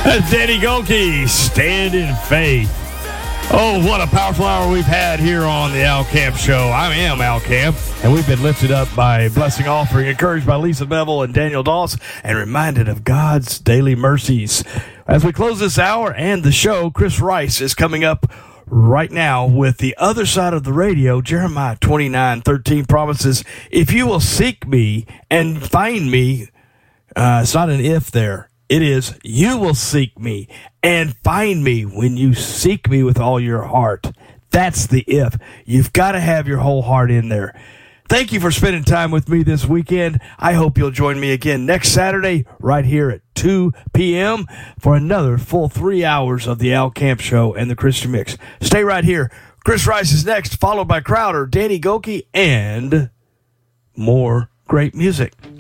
Danny Goelke, Stand in Faith. Oh, what a powerful hour we've had here on the Al Camp Show. I am Al Camp, and we've been lifted up by blessing offering, encouraged by Lisa Bevel and Daniel Doss, and reminded of God's daily mercies. As we close this hour and the show, Chris Rice is coming up right now with the other side of the radio. Jeremiah 29:13 promises, if you will seek me and find me, it's not an if there. It is, you will seek me and find me when you seek me with all your heart. That's the if. You've got to have your whole heart in there. Thank you for spending time with me this weekend. I hope you'll join me again next Saturday right here at 2 p.m. for another full 3 hours of the Al Camp Show and the Christian Mix. Stay right here. Chris Rice is next, followed by Crowder, Danny Goelke, and more great music.